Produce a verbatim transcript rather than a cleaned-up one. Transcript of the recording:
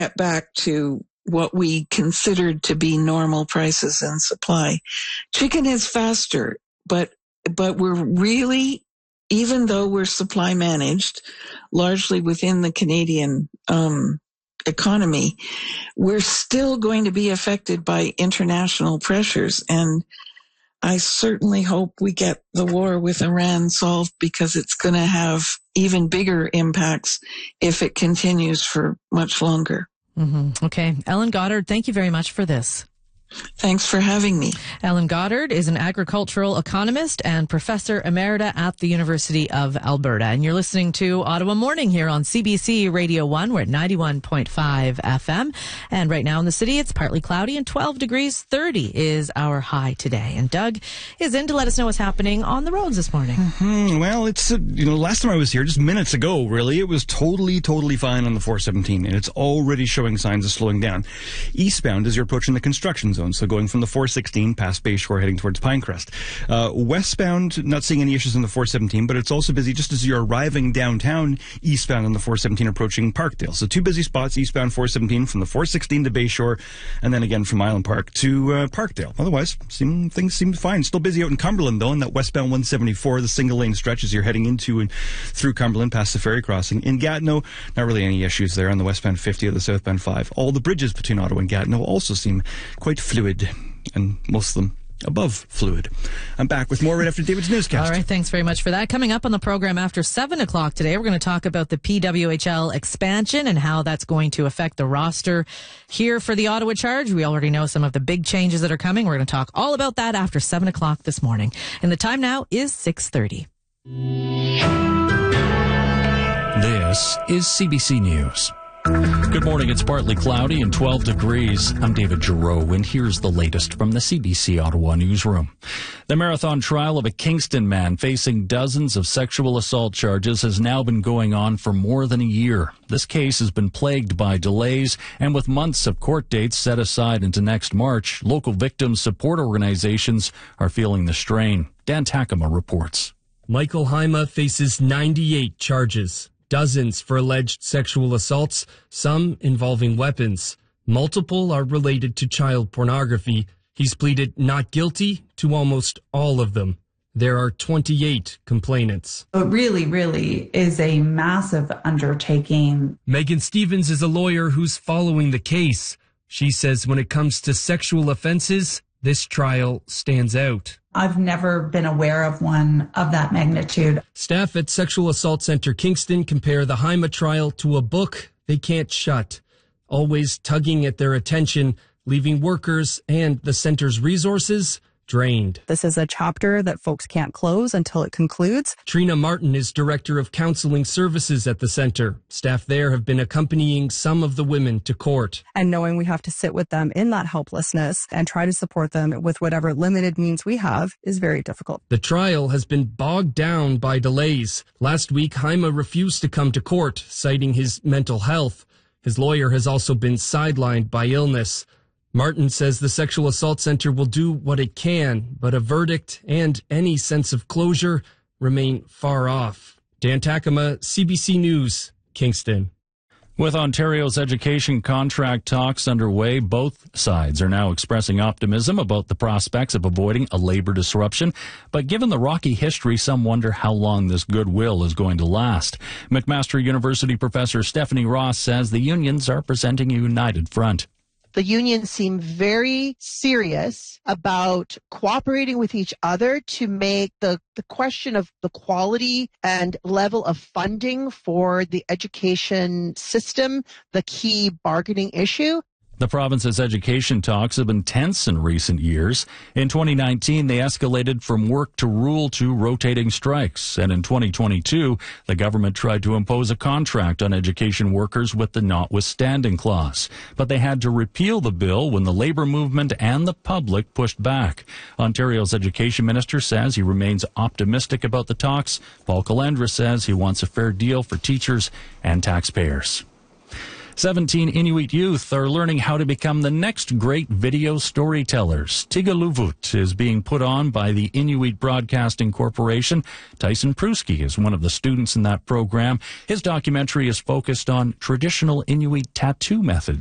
get back to what we considered to be normal prices and supply. Chicken is faster, but but we're really, even though we're supply managed, largely within the Canadian um, economy, we're still going to be affected by international pressures. And I certainly hope we get the war with Iran solved, because it's going to have even bigger impacts if it continues for much longer. Mm-hmm. Okay. Ellen Goddard, thank you very much for this. Thanks for having me. Ellen Goddard is an agricultural economist and professor emerita at the University of Alberta. And you're listening to Ottawa Morning here on C B C Radio one. We're at ninety-one point five F M. And right now in the city, it's partly cloudy and twelve degrees. thirty is our high today. And Doug is in to let us know what's happening on the roads this morning. Mm-hmm. Well, it's, uh, you know, last time I was here, just minutes ago, really, it was totally, totally fine on the four seventeen. And it's already showing signs of slowing down. Eastbound as you're approaching the construction zone. So going from the four sixteen past Bayshore heading towards Pinecrest. Uh, westbound, not seeing any issues on the four seventeen, but it's also busy just as you're arriving downtown, eastbound on the four seventeen approaching Parkdale. So two busy spots, eastbound four seventeen from the four sixteen to Bayshore, and then again from Island Park to uh, Parkdale. Otherwise, seem, things seem fine. Still busy out in Cumberland, though, in that westbound one seventy-four, the single lane stretch as you're heading into and through Cumberland past the ferry crossing. In Gatineau, not really any issues there on the westbound fifty or the southbound five. All the bridges between Ottawa and Gatineau also seem quite fluid, and most of them above fluid. I'm back with more right after David's newscast. All right, thanks very much for that. Coming up on the program after seven o'clock today, we're going to talk about the P W H L expansion and how that's going to affect the roster here for the Ottawa Charge. We already know some of the big changes that are coming. We're going to talk all about that after seven o'clock this morning. And the time now is six thirty. This is C B C News. Good morning. It's partly cloudy and twelve degrees. I'm David Giroux, and here's the latest from the C B C Ottawa newsroom. The marathon trial of a Kingston man facing dozens of sexual assault charges has now been going on for more than a year. This case has been plagued by delays, and with months of court dates set aside into next March, local victim support organizations are feeling the strain. Dan Takema reports. Michael Haima faces ninety-eight charges. Dozens for alleged sexual assaults, some involving weapons. Multiple are related to child pornography. He's pleaded not guilty to almost all of them. There are twenty-eight complainants. It really, really is a massive undertaking. Megan Stevens is a lawyer who's following the case. She says when it comes to sexual offenses, this trial stands out. I've never been aware of one of that magnitude. Staff at Sexual Assault Center Kingston compare the Haima trial to a book they can't shut, always tugging at their attention, leaving workers and the center's resources drained. This is a chapter that folks can't close until it concludes. Trina Martin is Director of Counseling Services at the center. Staff there have been accompanying some of the women to court. And knowing we have to sit with them in that helplessness and try to support them with whatever limited means we have is very difficult. The trial has been bogged down by delays. Last week, Haima refused to come to court, citing his mental health. His lawyer has also been sidelined by illness. Martin says the Sexual Assault Center will do what it can, but a verdict and any sense of closure remain far off. Dan Takema, C B C News, Kingston. With Ontario's education contract talks underway, both sides are now expressing optimism about the prospects of avoiding a labor disruption. But given the rocky history, some wonder how long this goodwill is going to last. McMaster University professor Stephanie Ross says the unions are presenting a united front. The unions seem very serious about cooperating with each other to make the, the question of the quality and level of funding for the education system the key bargaining issue. The province's education talks have been tense in recent years. In twenty nineteen, they escalated from work to rule to rotating strikes. And in twenty twenty-two, the government tried to impose a contract on education workers with the notwithstanding clause. But they had to repeal the bill when the labor movement and the public pushed back. Ontario's education minister says he remains optimistic about the talks. Paul Calandra says he wants a fair deal for teachers and taxpayers. seventeen Inuit youth are learning how to become the next great video storytellers. Tigaluvut is being put on by the Inuit Broadcasting Corporation. Tyson Pruski is one of the students in that program. His documentary is focused on traditional Inuit tattoo methods.